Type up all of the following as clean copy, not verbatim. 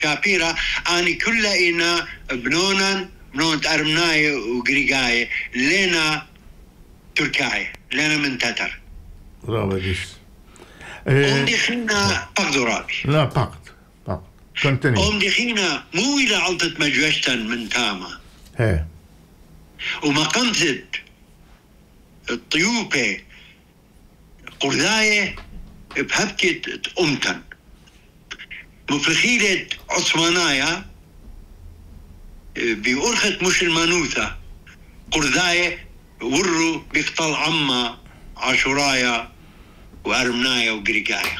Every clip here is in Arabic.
كابيرا اني كلنا بنون ارمناي وغريغاي لنا تركاي لنا من تتر رابديس دخلنا بقدرابي لا فقط كنتني دخلنا مو الى علطة مجوشتن من تاما وما قمت الطيوبة قرداية بهبكة أمتن مفلخيلة عثمانايا بأرخة مش المانوثة قرداية وروا بيقتل عما عاشورايا وأرمنايا وقريقايا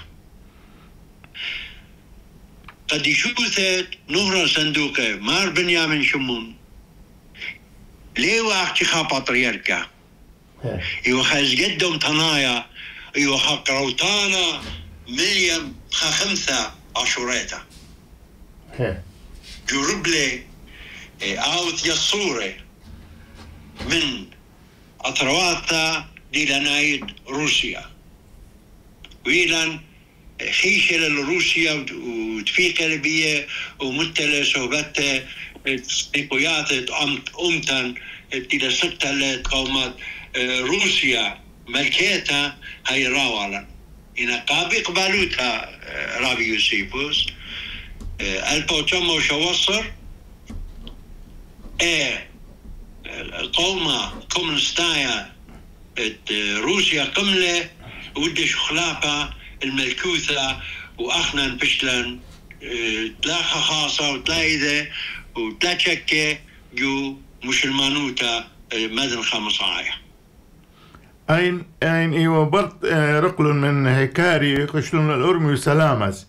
قد يشوثت نهرة صندوقة مار بنيامين شمون ليه واحد خا بطريركا ايوه خاز قدم تنايا ايوه خا قروتانا مليم خا 5 عشوريتا جرب لي اوت يصورة من اطرواتا دي لنايد روسيا ويلان خيشة لروسيا وتفيق لبية ومتلة صحبتها سنيقويات أمتن تيلا ستة لتقومات روسيا ملكيتها هاي راولا إن قابي قبالوتها رابي يوسيفوس البوتومو شوصر قومة كومنستايا روسيا قملة ودش خلافة الملكوثة وأخنا بشلن تلاقى خاصة وتلاقى وتلاقى جو مش المانوتا مدن 15 أين إيوه برت رقل من هيكاري قشلون الأرمي وسلامس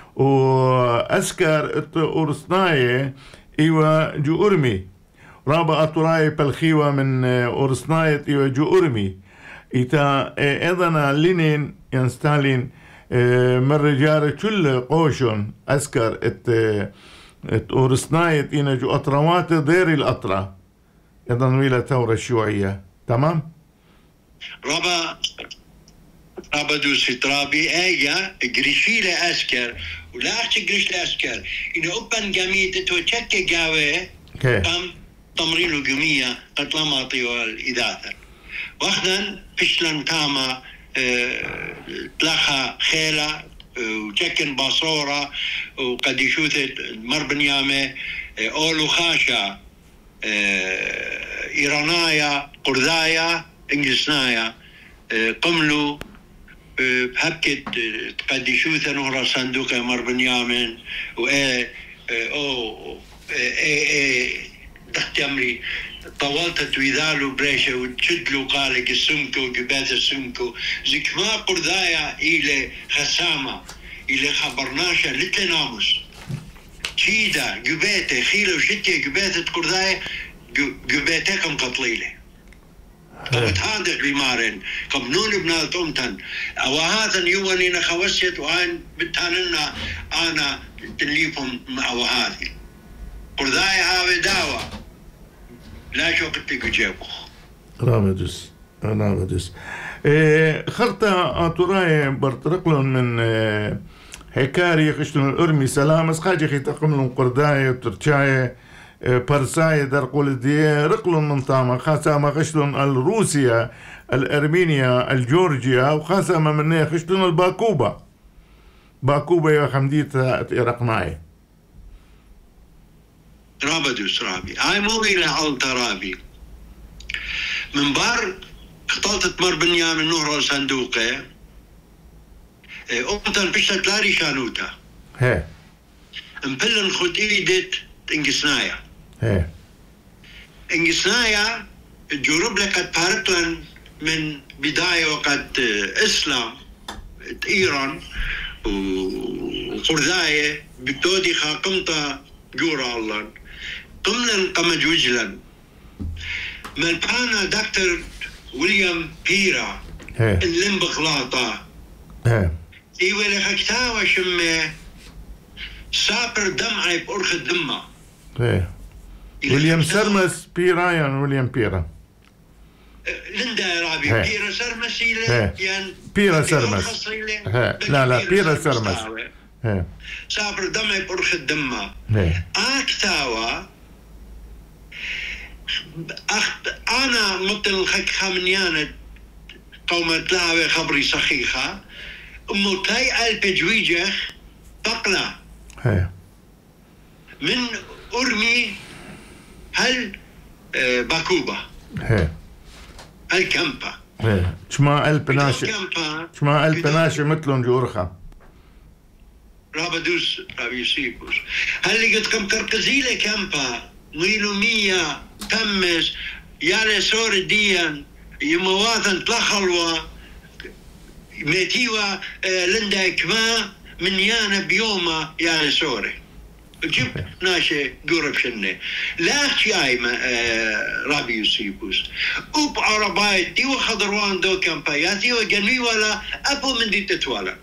وأسكر أورسناية إيوه جو أرمي رابع أطراي بالخيوة من أورسناية إيوه جو أرمي إتا إذن لينين ين ستالين من رجال كل قوشون أسكر ات أورسناية إنا جو أطروات دير الأطرة إذن ويلا ثورة الشيوعية تمام؟ رابا دوسي ترابي آية قريشيلة أسكر ولا أحكي قريش لأسكر إنه أبن قميت توتشك قاوة قام تمرين وقمية قد لما طيوة الإذاثة واخدن فشلن تاما تلاخا خيلة وتشكن باصورة وقد يشوثت مربنيامة أولو خاشا إيرانايا قردايا إنجلسنايا قملوا بهبكة قد يشوث نهر صندوق مربنيامن تحت أمري طولت تويذالو بريشة وتشدلو قالك السمكو جبات السمكو زيك ما قردايا إلى خسامة إلى خبرناشا لتنامس شيدا جباتة خيلة وشتية جباتة قردايا جباتكم قطليلة قبت هذا بمارن قبنون بنات أمتن أو هذا يواني نخوسيت وعين بتاننا أنا تليفهم أو هذه قردايا هذا داوة لا شو قلت لك جابه رابدس خرطة أطراي برترقلون من هيكاري قشتون الأرمي سلامس خاجي خي تقملون قردايا وترشايا برسايا درقول دي رقلون من طامة خاصة قشتون الروسيا الأرمينيا الجورجيا وخاصة من قشتون باكوبا يا خمدية رقناي رابدوس رابي هاي مو إلى علطة رابي من بار اختلطت مر بنيامين نهر صندوقه أمتن بشتت لاري شانوتا مبلن خد إيدت إنجسنايا إنجسنايا جروب لقد بارتلن من بداية وقت إسلام إيران وقرداية بتودي خاقمتا جورا الله قمنا قمج وجلا من كان دكتور ويليام بيرا اللي بغلاطة إيوه لخكتاوة شمه سابر دمعي بأرخ الدمة ويليام سرمس بيرا يعني ويليام بيرا لندا يا رابي بيرا سرمس يعني بيرا سرمس لا بيرا سرمس سافر دمي برخ الدمة أكتاوا أنا مثل خك خامنيانة قوم تلاوي خبري صحيحة متاي البجويجة بقلة من أرمي هل باكوبا الكامبا شما البناشة مثلهم جورخا رابدوس رابيسيبوس هل قد كم كركزيلة كامبا ميلو مية تمس يالي سور ديان يمواتن تلخلوا ميتيوا لندا كما من يانا بيوما يالي سوري جيب ناشي قرب شنة لا شيء رابي يوسيبوس أوب عربايت ديو خضروان دو كامباياتي وجنوي ولا أبو من دي تتوالا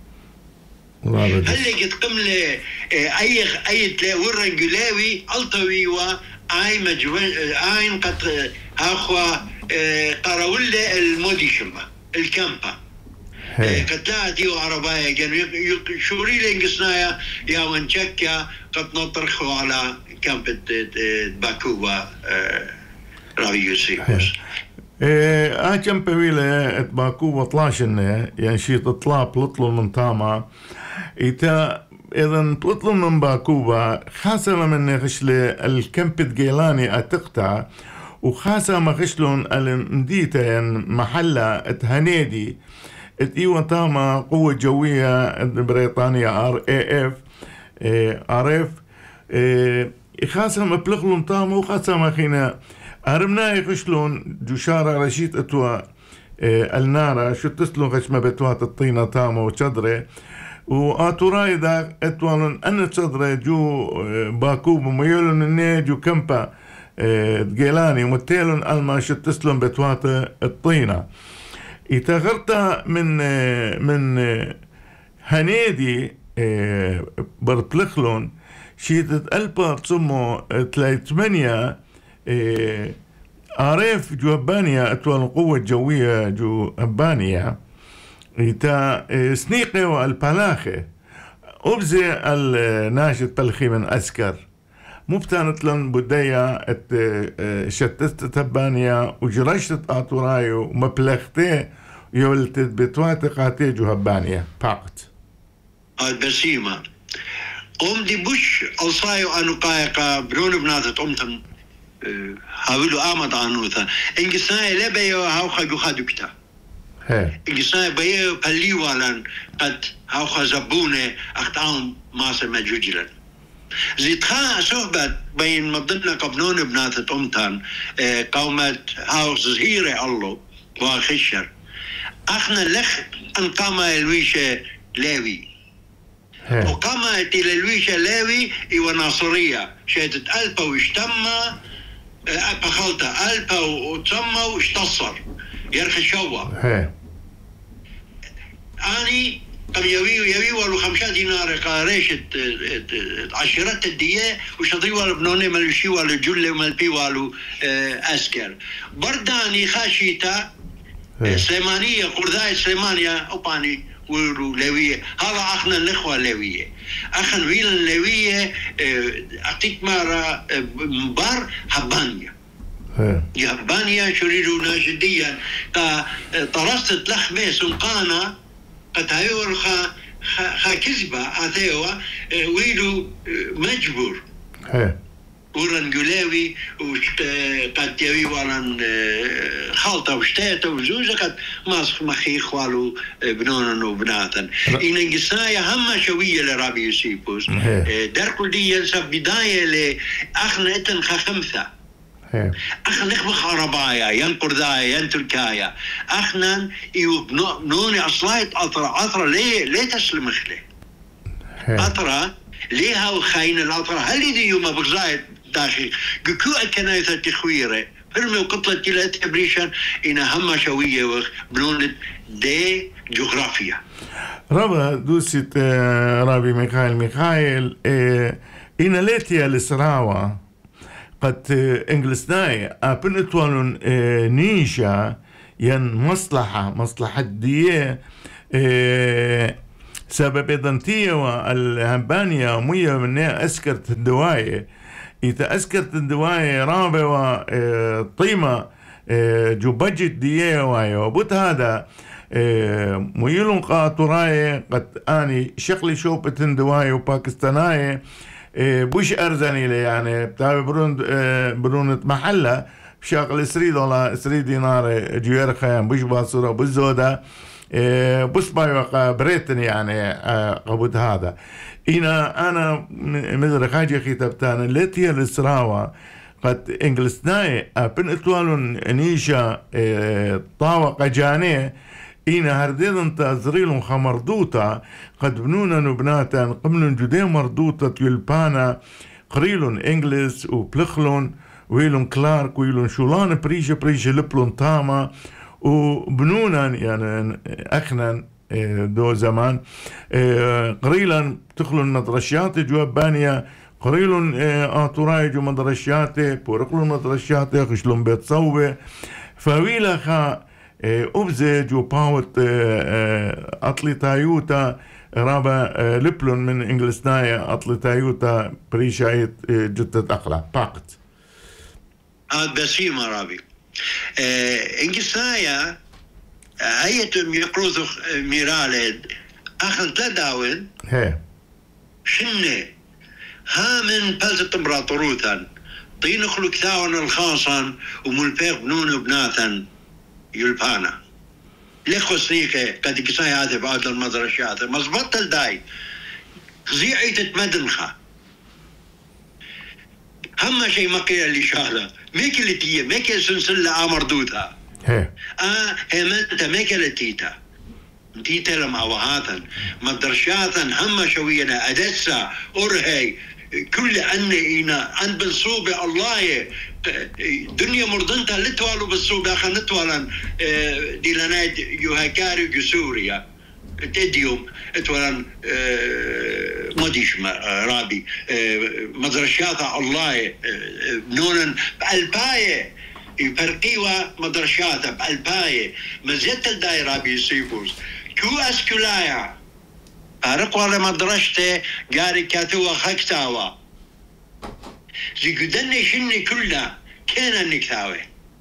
هل قد قملة أي تلا ورنجلاوي ألطوي وآي آين قد أخوة قراولة المودي شما الكامبا قد لا ديو عرباية جنوي شوري لنقصنايا يا ونشكيا قد نطرخوا على كامب باكوبا رابي يوسيبوس كم بويلة باكوبا طلاشن يعني شي تطلع بلطلو من تاما إذا بلطلو من باكوبا خاصة من خشلة الكامب جيلاني أتقطع وخاصة ما خشلون المديتة يعني محلة هنيدي إيوان تاما قوة جوية بريطانيا RAF خاصة ما بلغلون تاما وخاصة ما خينا أرمنا يخشلون جوشارة رشيد أتوا النارة شو تسلون خشمة بتوات الطينة تاما وشدرة وآتوراي دا أتوالون أنا شدرة جو باكوب وميولون النيه جو كمبا جيلاني ومتيلون ألما شو تسلون بتوات الطينة إتغرت من هنيدي برتلخلون شيتت ألبا تسمو 3 عارف جو هبانيا أتوال القوة الجوية جو هبانيا إتا سنيقي والبلاخي أبزي الناشد بلخي من أسكر مبتانت لن بدايا شتست هبانيا وجرشت آتورايو ومبلغتي يولتت بتواتي قاتي جو هبانيا باقت البسيمة دي بوش ألصايو أنو قايقا برون بناتت أمتن هاولو آمد عنوثا إنجسناي لبيو هاوخا جو خادوكتا إنجسناي بيو بليوالان قد هاوخا زبوني أختاهم ماسا مجوجلان زيتخا صحبت بين مضمنا قبنون بناتت أمتن قومت هاوخ زهيري الله واخشر أخنا لخ أنقاما الويشة لاوي وقامت إلى الويشة لاوي إيوة ناصرية شهدت ألبا واشتمى أبا خلطة ألبا وتسمى واشتصر يرخي شوا أني قم يوي والو 5 دينار قاريشة عشرات الدية وشضي والو بنوني مالوشي والو جلة ومالبي والو أسكر برداني خاشيتا سليمانية قرداء سليمانية أوباني ولو لوية هذا أخنا الإخوة لوية أخنا ويلا لوية أعطيك مرة مبار هبانيا هبانيا شريرو ناجديا طرست لخمة سنقانا قد هيور خا كذبة أثيوا ويلو مجبور ورن جلاوي وقد يوي ورن خالطة وشتاتة وزوجة قد ماسخ مخي خوالو بنونا وبناتا إن انقصايا هما شوية لرابي يوسيبوس دركل دي ينسب بداية لأخنا إتن خمسة أخنا نخبخ عربايا ينقر دايا ينتركايا أخنا بنوني أصلايت أطرة ليه تسلم خلي أطرة ليها وخاين الأطرة هل يدي يوم بغزايت داخل كو الكنايثة تخويرة فرمي وقطلة تلا تبريشان إنا هما شوية وبنونة دي جغرافيا رابا دوسيت رابي ميخايل إنا ليتيا لسراوة قد انجلسناي أبنتوانون نيشا ين مصلحة ديه سبب إذنتية والهمبانية مية منها أسكرت الدواية إذا أسكرت الدواية رابة وطيمة جو بجت دية واي وبut هذا ميلون قاطراية قد آني شغلي شوبة دواية وباكستاناية بوش أرزاني لي يعني بتاعي برونة محلة بشغل $3 جوير خيام بوش باصورة بالزودة بوش بايوقا بريتن يعني قبود هذا أنا مثل خاجة خيتبتان التي الإسراوة قد إنجلسناي أبن إتوالون نيشا طاوة جانيه إنا هرديدن تازريلون خمردوتا قد بنونا نبناتا قملون جدي مردوتا يلبانا قريلون إنجلس وبلخلون ويلون كلارك ويلون شولان بريشة لبلون تاما وبنونا يعني أخنا دو زمان قريلا تخلون مدرشات جواب بانيا قريلون آتوراي جو مدرشات بورقلون مدرشات خشلون بيت صوبة فويلا خا أبزي جو باوت أطلي تايوتا رابا لبلون من إنجلسنايا أطلي تايوتا بريشايت جتة أقلا باقت بسيمة رابي إنجلسنايا هيتم يقروض ميرالد أخذ تداون شنة ها من بلزة امبراطوروتا طين خلق ثاون الخاصا وملبيق بنون بناثا يلبانا ليخو سنيكي قد كساي هذا بعد المدرشات مزبط الداي زيعي تتمدنخا هم شيء مقيا اللي شاهده ميك اللي تيه ميك سلسلة آمردوتها هيمنت ميك اللي تيتا لما وهاتا مدرشاتا هم شوينا أدسا أرهي كل أن بالصوبة الله دنيا مردنتا لتوالو بالصوبة أخا نتوالا ديلانات يهكاري جسوريا تديوم اتوالا مديش رابي مدرشاتا الله نونا بألباية يفرقيوا مدرشاتا بألباية مزيت الدائرة بيسيبوز كو أسكولايا أرقوا على مدرشته قاري كاتوا خكتاوا زي قدني شني كلها كينا نكتاوي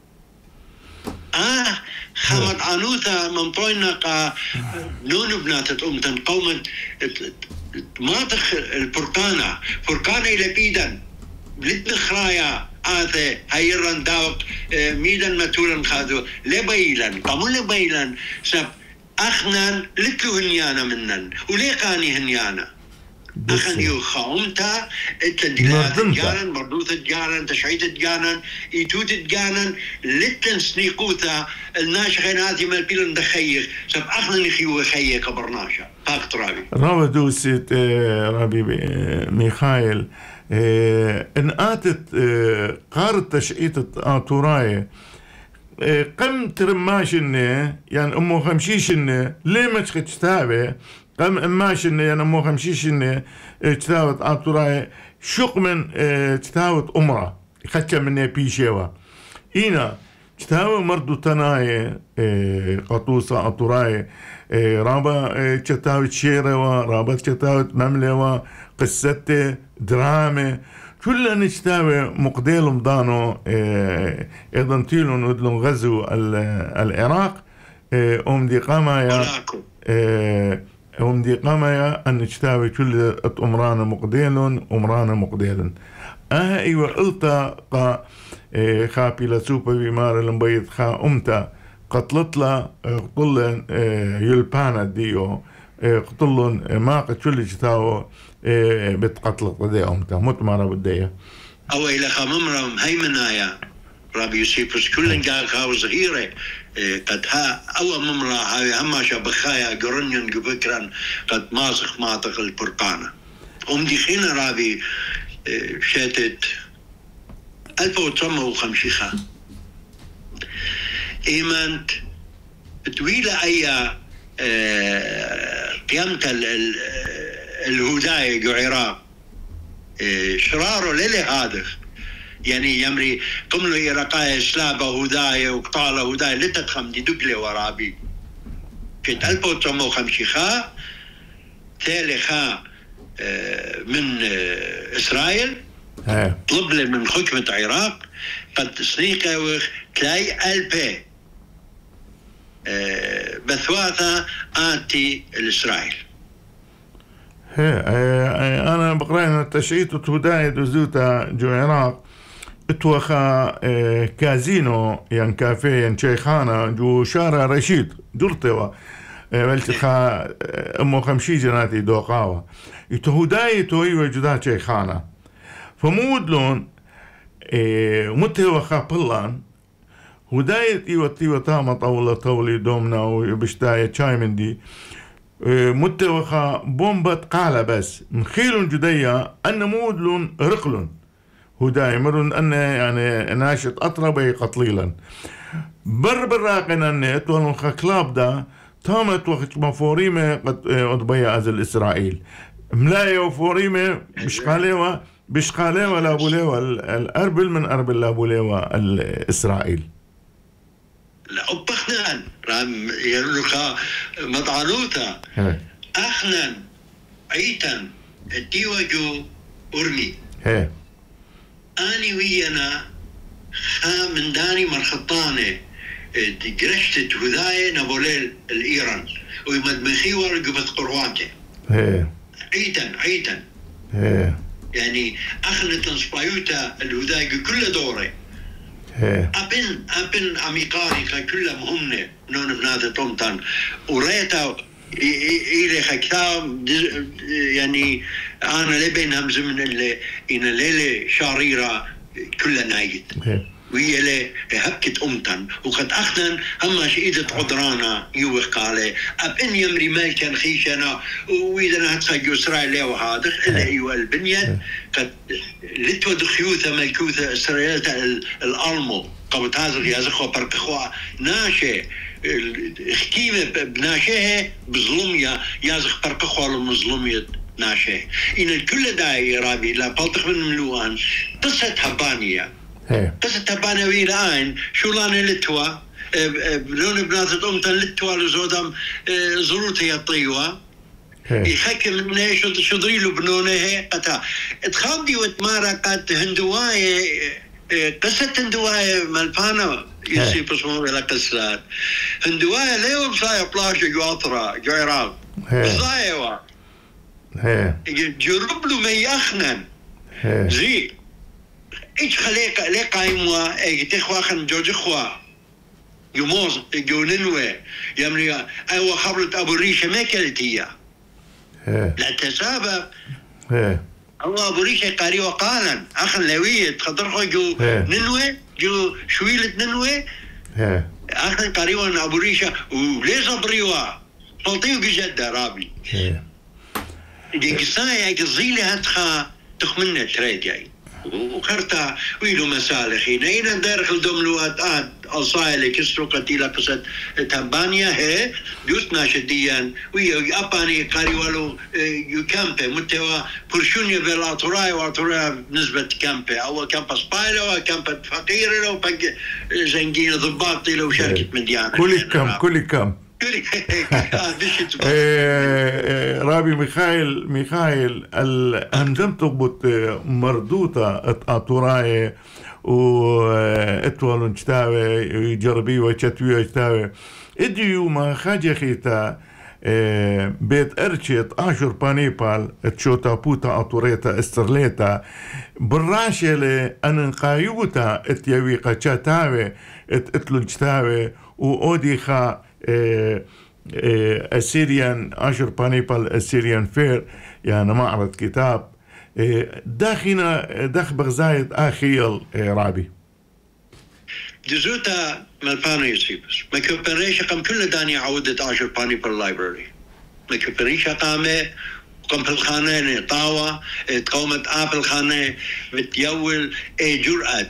خامت عنوثا منطوينا قا نون بناتت أمتن قوما ماتخ البركانة فركانة إلى بيدن بلدن خرايا آثي هيران داوك ميدن متولن خادو لبيلن قاموا لبيلن سب أخنان لتلو هنيانا منن وليقاني هنيانا أخن يخاومتا التدلات الجارن مردوث الجارن تشعيت الجارن إيتوت الجارن لتن سنيقوتا الناشخين هذه مالبيلن دخيخ سب أخنان يخيو خيخ كبرناشا فاقت رابي رابا دوسيت رابي ميخائيل إن آتت قارت تشعيت آتوراي قم ترماشني يعني أمو خمشيشني ليه ما تشتابه قم أماشني يعني أمو خمشيشني تشتاوت آتوراي شق من تشتاوت أمرا خدش مني بيشيوا إينا تشتاوت مردو تناي قطوسة آتوراي رابا تشتاوت شيروا رابا تشتاوت مملوا قصته درامة كلها نشتاوي مقديل مضانو ايضا تيلون ودلون غزو العراق دي قامايا ان نشتاوي كل امرانا مقديلون ايوه قلتا قا خابي لسوبا بمار المبيض خا امتا قتلتلا قتلن يلبانا ديو قتلن ما قتل جتاو بتقتل قضية أمتا متمارة بدية أو إلى خممرم هيمنايا رابي يوسيبس كلن قال خاو صغيرة قد ها أو ممرا هاي هماشا بخايا قرنين قبكرا قد ماسخ ماتق البرقانة دي خينا رابي شاتت 1950 إيمانت طويلة أيا قيامة الهداية جو عراق شراره للي هذا يعني يمري قملوا إيراقايا سلابة هداية وقطالة هداية لتتخم دي دقلة ورابي في 1950 تالخا من إسرائيل طلب له من حكومة العراق قد سنيقة وخ تلاي ألبي بثواثة آنتي الإسرائيل. أنا بقرأ التشعيط وتوداي دوزوتا جو العراق اتوخا كازينو ين كافيه ين شيخانا جو شارع رشيد جرطوا ملتخا أمو خمشي جناتي دوقاوة يتهوداي توي وجدات شيخانا فمودلون متوخا بلان هداية إيوة تاما طولي دومنا وبشتاية شاي من دي متوخا بومبة قالة بس مخيلون جديا أن مودلون رقلون هداية مرون أن يعني ناشط أطربي قطليلا برراقنا أن اتوالون خكلاب دا تامت وقت مفوريمة قد أضبيا أزل إسرائيل ملاية وفوريمة بشقاليوة لابوليوة الأربل من أربل لابوليوة الإسرائيل لا أبخنان رام يرلوكا مطعنوتا أخنان عيتان الديوجو أرمي أني ويانا من داني مرخطاني قرشت هذاي نبوليل الإيران ويمدمخي ورقبت قرواتي عيتان يعني أخنة سبايوتا الهداي كل دوري أبن أميقاني كلها مهمة نون بناته طمطان وريتا إلي خكتاب يعني أنا لبين همز من اللي إن ليلة شريرة كلها نايت وهي لي هبكت أمتن وقد أخذن هما شئيدة عدرانا يوخ عليه أبن يمري مالكا خيشنا وإذا نهتساق إسرائيل وهذا إلا أيوة البنيان قد لتود خيوثة ملكوثة إسرائيل الألمو قبط هذا يازخوا بركخوا ناشي اختيمة بناشيه بظلمية يازخ بركخوا لمظلمية ناشي إن الكل داعي رابي لا بلطخ من ملوان قصة هبانية قصة هبانية الآن شو لاني لتوا بلون بناثة أمتا لتوا لزودام ظروتي يطيوا يحكي من ايش شضريلو بنونه قتا اتخابدي واتمارقات هندواية قصة هندواية مالبانا يصيب اسمه إلى قصات هندواية ليه بصايا بلاشة جواطرة جويراب بصايا جرب له ما يخنن زي ايش خليق لقى يموا اي تخواخن جوج خوا يموز جوننوي يمني ايوه خبرت ابو ريشه ما كلتيه لا تسابق الله ابو ريشه قاري وقالا اخن لويه تخطر جو ننوي جو شويله ننوي اخن قاري وانا ابو ريشه وليس بريوا طلطيو بجده رابي دي قصايا قصيلي هتخا تخمننا تريد جاي وخرتا ويلو مسالخين إذا داخل دملوات أصايل كسرو قتيلة قصة تبانيا هي جوتنا شديا ويا أباني قاريوالو يكامبه متوا برشونيا بالأطراي وأطراي نسبة كامبه أو كامبا سبايلة أو كامبا فقيرة أو بق زنجين ضباطي لو شركة مديانة كل كام رابي ميخائيل الهمزم تقبط مردوطة أطراي واتوالون جتاوي يجربي وشتوي جتاوي اديو ما خاجة خيتا بيت ارشيت اشور بانيبال تشوتا بوتا اطوريتا استرليتا براشلة انقايوتا اتيويقا جتاوي اتلون جتاوي واوديخا السيريان اشور بانيبال السيريان فير يعني معرض كتاب داخنا داخ بغزايد آخيل رابي جزوتا مالبانا يصيبس ما كوبريشا قام كل داني عودة آشور باني باللايبراري ما كوبريشا قامه قام بالخانة طاوة تقومت بالخانة بتيول جرأة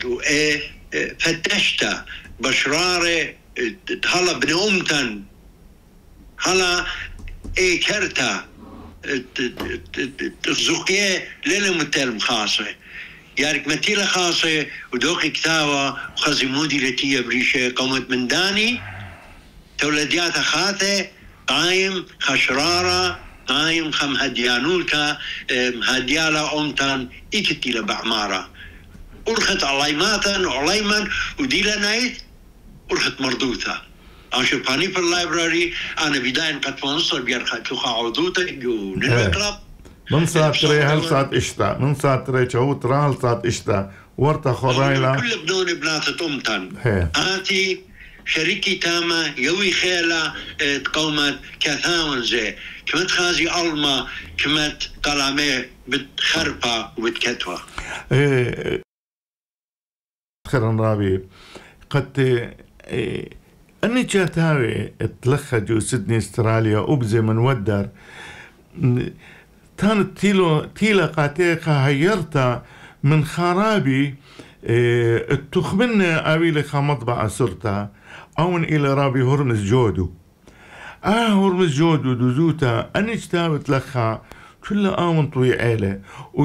فتشتا بشرارة هلا بن أمتن هلا كرتا تزوقيه ليلة متلم خاصة يارك متيلة خاصة ودوقي كتاوة وخزمودي لتية بريشة قومت من داني تولديات خاته قايم خشرارة آيم خم هديانولكا هديالا أمتان إكتيلا بعمارة أرخت عليماتن عليمن وديلا نايت أرخت مردوثة أشوف باني في اللايبراري أنا بداية قد فنصر بيرخت تخا عودوتا يو نلقلب من ساتري هل سات إشتا من ساتري شهوت هل سات إشتا ورطة خرايلا كل بدون بنات أمتن آتي شريكي تاما يوي خيلا تقومت كثاون زي كمت خازي ألما كمت قلامي بتخربة وبتكتوة خيرا رابي قد أني جاتاوي اتلخجوا سيدني استراليا أبزي من ودر كانت تيلا قاتيقة هيرتا من خرابي التخمنا أويلي خمطبع سرتا أون إلى رابي هرمز جودو هرمز جودو دوزوتا أني جتاوت لخا كل آمن طويعيلة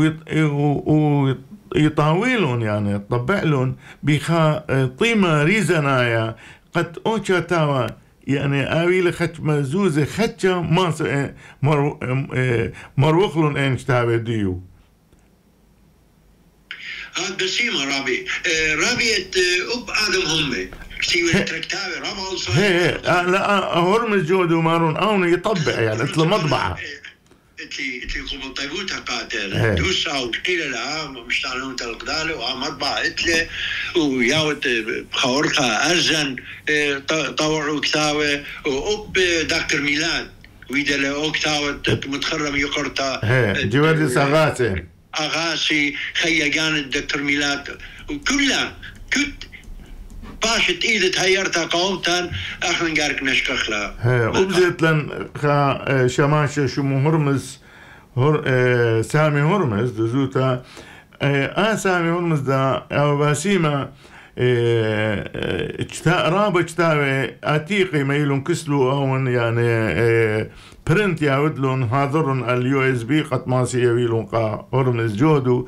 ويطاويلون يعني يطبعلون بخا طيمة ريزنايا قد أوشا تاوا يعني أويلي خش مزوزة خشة ما مروخلون إنش تاوي ديو بسيمة رابي أب آدم همي كتير تركتاوي رابع الصحيح لا هرمز جودو مارون أون يطبع يعني مثل مطبعة اتلي قوم طيبوتها قاتل دوسا وتقيل لها مش تعلمون تلقدالي ومطبعة اتلي وياوت خورقها أرزن طوعوا كتاوي وأب دكتور ميلاد ويدا او كتاوت متخرم يقرطا جوادي ساغاسي أغاسي خيجان الدكتور ميلاد وكلها كنت باشت إيدت هيرتا قومتان أخنا نقارك نشكخلا وبزيت لن خا شماشة شمو هرمز سامي هرمز دزوتا سامي هرمز دا أو باسيما رابع كتابة عتيقي ميلون كسلو أون يعني برنت يعودلون هاضرون اليو اس بي قد ماسي يويلون قا هرمز جودو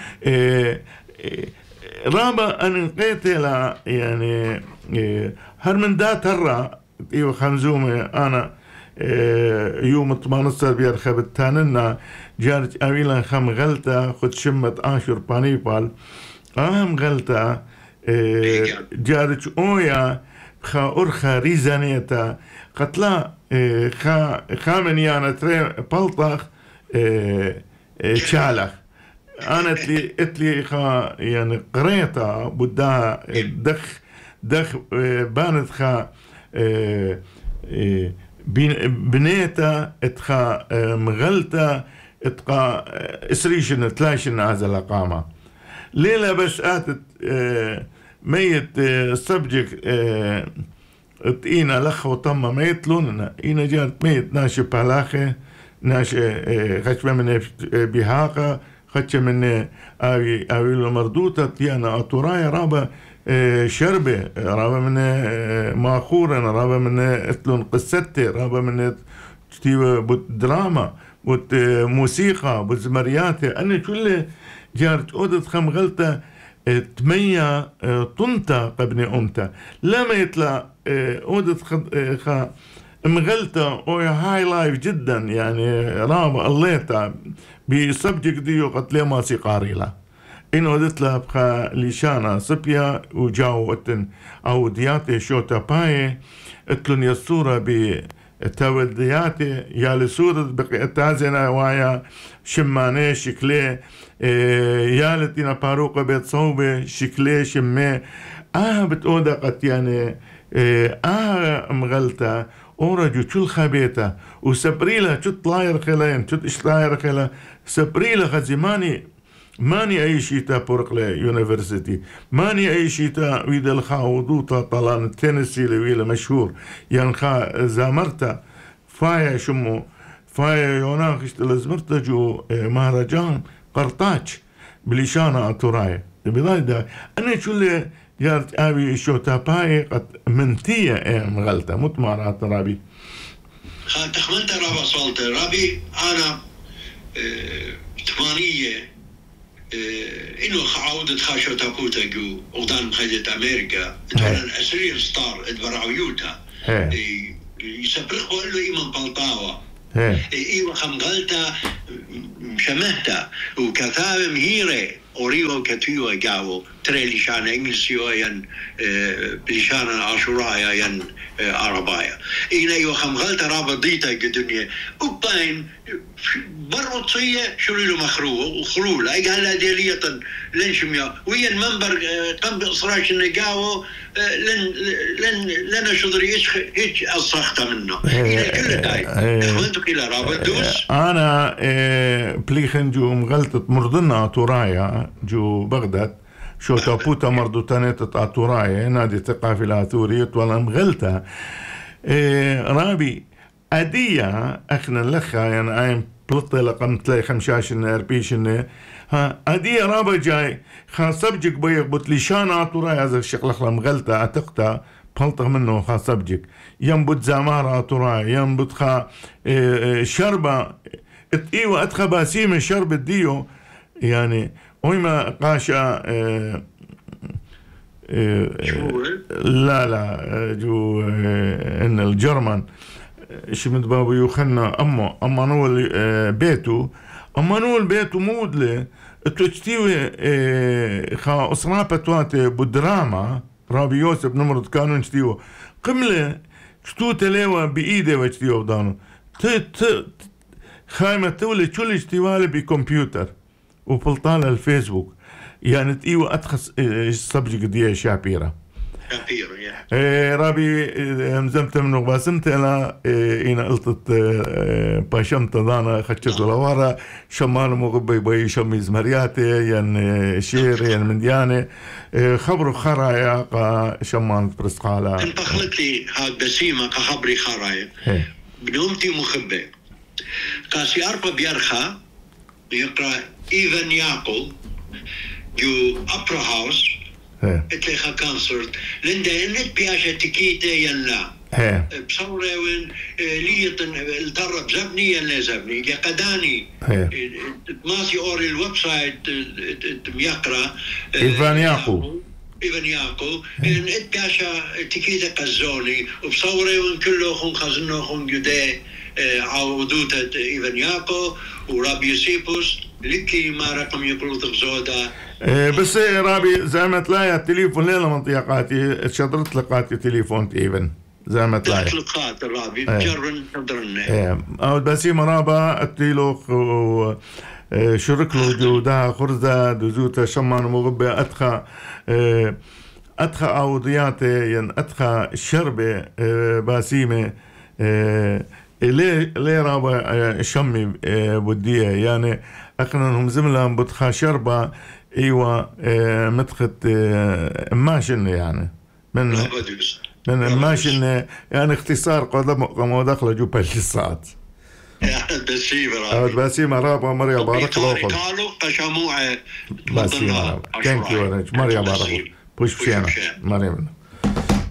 رابع أن قيتلا يعني هرمن دا ترى إيو خمزومي أنا يوم 18 بيرخب التاننا جارت أويلا خم غلطة خد شمت آشور بانيبال غلطة جارت أويا خا أرخا ريزانيتا قتلا خامنيانا تري بلطخ تشالخ أنا اتلي خا يعني قريتا بدها دخ بانت خا بنيتا اتخا مغلتا اتقا اسريشن تلاشن عزل قامة ليلة بس آتت ميت سبجك اتقينا لخ وطمة ميت لوننا اينا جانت ميت ناشي بالاخي ناشي خشبة من بهاقة خشبة من آوي المردوطة تيانا أطوراي رابا شربة رابا من ماخورا رابا من اتلون قصتي رابا من دراما بوت موسيقى بوت زمرياتي أنا كل جارت أودت خم غلطة تمية طنطة قبني أمتا لما يطلع أودت خا مغلطة أو هاي لايف جدا يعني رابا الليتا بسبجك ديو قتلي موسيقاري لا إنه ودت لها بخا ليشانا سبيا وجاو اتن أو دياتي شوتا باي اتلن يصورة بتاودياتي يا لسورة بقي تازنا وايا شماني شكلي يالتنا باروقة بيت صوبة شكلي شمي بتقودا قد يعني مغلطة أورجو شو الخبيتة وسبريلا شو طلاير خلين شو إشلاير خلا سبريلا خزماني ماني أي شيء بوركلي يونيفرسيتي ماني أي شيء ويدا الخاوضوطة طلان تينيسي لويلا مشهور ينخا زامرتا فايا شمو فايا يوناخش تلزمرتا جو مهرجان قرطاج بليشانا أطوراي بضاي دا أنا شو اللي جارت أبي شو تاباي قد منتية مغلطة متمارات رابي تخمنت رابا صولت رابي أنا ثمانية إنه عودة خاشو تابوتا جو أغدان مخيدة أمريكا تولن أسرير ستار ادبرعويوتا يسبرخوا قالوا إيمان بلطاوة ايوه خمغلتا شمهتا وكثام هيري اوريو كتيوا جاو تري لشان انجلسيو ين بلشان عاشورايا ين عربايا إنا ايوه خمغلتا رابضيتا الدنيا وبين برطية شريلو مخروه وخروله اي قال لها ديالية لنشميا ويا المنبر قم بإصراش النقاوه لن شضري ايش الصخته منه الى كل داي اخوانتك الى رابطوس انا بليخن جو مغلطة مردنا تورايا جو بغداد شو تابوتا مردوتانيت تورايا نادي ثقافي الآثورية ولا مغلطة رابي أدية أخنا لخا يعني أيم بلطة لقم تلاقي خمشاشن أربيشن ها أدية رابا جاي خاصبجك بيق بطليشان عطوراي هذا الشغل خلا مغلطة أتقتا بلطة منه خاصبجك ينبت زمارة عطوراي ينبت خا شربة إيوة أتخا باسيمة شربة ديو يعني ويما قاشا لا جو إن الجرمن شمت بابو يوخنا أمانول بيتو مودله تشتيوي خا أسرا بتواتي بدراما رابي يوسف نمرد كانوا نشتيوه قمله شتو تليوا بإيده وشتيوه بدانو خايمة تولي شو الاشتوالي بكمبيوتر وبلطالة الفيسبوك يعني تقيوه أتخص السبجك دي شابيرة رابي مزمت منو باسمت انا انا قلت باشمت دانا خشت لورا شمال مغبي بي شميز مرياتي ين شير ين منديانه خبروا خرايا شمال برسقالا انت خلت لي هاد بسيمه كخبري خرايا بنومتي مخبي كاسي اربا بيرخا يقرا ايفن ياقو جو ابرا هاوس اتلخا كونسرت لندا نت بياشا تكيتا يلا بصورة وين ليتن الترب زبني يلا زبني قداني ماسي اوري الويب سايت ميقرا ايفان ياقو نت بياشا تكيتا قزوني وبصورة وين كلهم خزنوهم جدي عودوتا ايفان ياقو ورابي يوسيبوس لكي ما رقم يقولوا تغزودا بس رابي زي ما تلاقي التليفون ليلة منطقاتي شطرت لقاتي تليفون تيفن زي ما تلاقي لقات رابي بجرن تدرن او بسيمة رابا اتيلوخ شركلو جودا خرزة دوزوتا شمان مغبة اتخا عوضياتي ين اتخا شربة باسيمة ليه رابا شمي بديه يعني اخنا زملهم بتخا شربة ايوه مدخت ماشن يعني من ماشن يعني اختصار قدم دخل جو بالساعات بسيمة رابا مريا بارك الله فيك بسيمة ثانك يو مريا بارك بوش فينا مريا